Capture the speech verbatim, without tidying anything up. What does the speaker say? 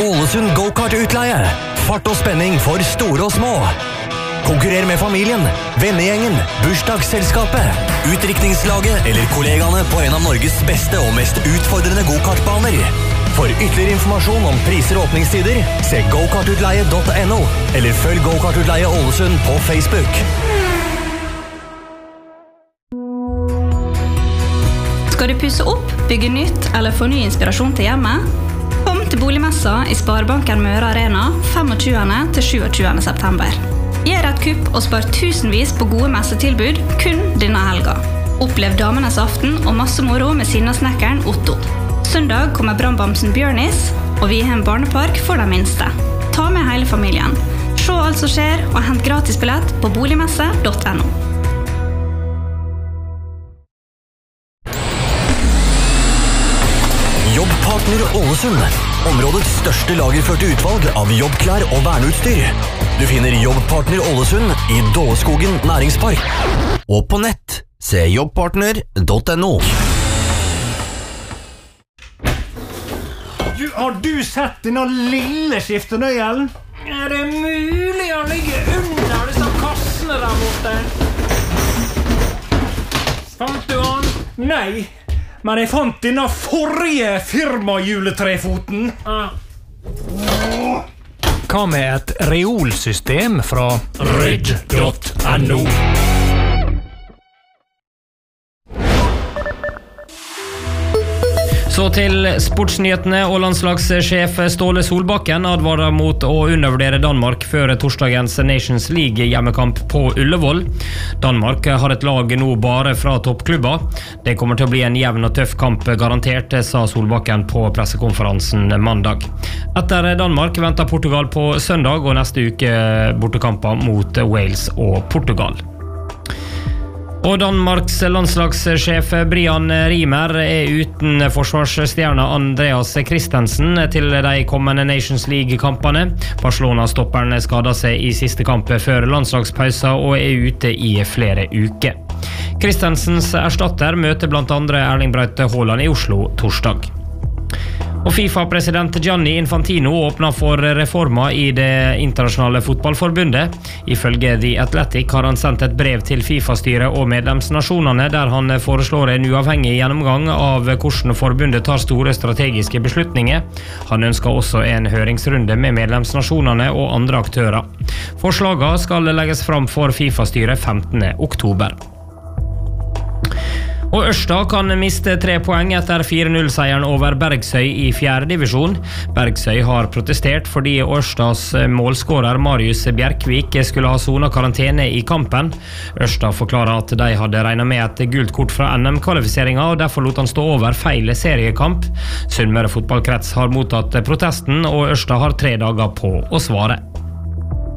Ålesund go-kart-utleie. Fart og spenning for store og små. Konkurrer med familien, vennegjengen, bursdagsselskapet, utdrikningslaget eller kollegaene på en av Norges beste og mest utfordrende go-kartbaner. For ytterligere informasjon om priser og åpningstider, se go kart utleie punktum no eller følg Go-kart-utleie Ålesund på Facebook. Skal du pusse opp, bygge nytt eller få ny inspirasjon til hjemmet? Kom til boligmessa i Sparebanken Møre Arena tjuefem til tjuesyv september. Gjør et kupp og spar tusenvis på gode messetilbud kun denne helga. Opplev damenes aften og masse moro med sinnasnekkeren Otto. Søndag kommer brannbamsen Bjørnis, og vi har en barnepark for de minste. Ta med hele familien. Se alt som skjer og hent gratis billett på boligmesse punktum no. Jobbpartner Ålesund. Områdets største lagerførte utvalg av jobbklær og verneutstyr. Du finner Jobbpartner Ålesund i Dåleskogen næringspark. Og på nett, se jobbpartner punktum no. Du, har du sett denne lille skiftenøyelen? Er det mulig å ligge under disse kassene der borte? Fant du han? Nei. Men jeg fant denne forrige firmajuletrefoten. Ah. Hva med et reolsystem fra Ridge punktum no? Så til sportsnyhetene, og landslagssjef Ståle Solbakken advarer mot å undervurdere Danmark før torsdagens Nations League hjemmekamp på Ullevål. Danmark har et lag nå bare fra toppklubber. Det kommer til å bli en jevn og tøff kamp garantert, sa Solbakken på pressekonferansen mandag. Etter Danmark venter Portugal på søndag, og neste uke bortekamper mot Wales og Portugal. Og Danmarks landslagssjef Brian Riemer er uten forsvarsstjerne Andreas Christensen til de kommende Nations League-kampene. Barcelona-stopperen skadet seg i siste kamp før landslagspausa og er ute i flere uker. Christensens erstatter møter blant andre Erling Braut Haaland i Oslo torsdag. Og FIFA-president Gianni Infantino åpner for reformer i det internasjonale fotballforbundet. Ifølge The Athletic har han sendt et brev til FIFA-styret og medlemsnasjonene der han foreslår en uavhengig gjennomgang av hvordan forbundet tar store strategiske beslutninger. Han ønsker også en høringsrunde med medlemsnasjonene og andre aktører. Forslagene skal legges fram for FIFA-styret femtende oktober. Og Ørsta kan miste tre poeng etter fire null-seieren over Bergsøy i fjerde divisjon. Bergsøy har protestert fordi Ørstas målskårer Marius Bjerkvik skulle ha sonet karantene i kampen. Ørsta forklarer at de hadde regnet med et gult kort fra N M-kvalifiseringen, og derfor lot han stå over feil seriekamp. Sunnmøre fotballkrets har mottatt protesten, og Ørsta har tre dager på å svare.